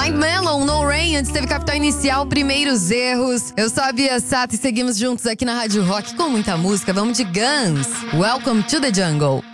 Blind Melon, No Rain, antes teve Capital Inicial, Primeiros Erros. Eu sou a Bia Sato e seguimos juntos aqui na Rádio Rock com muita música. Vamos de Guns, Welcome to the Jungle.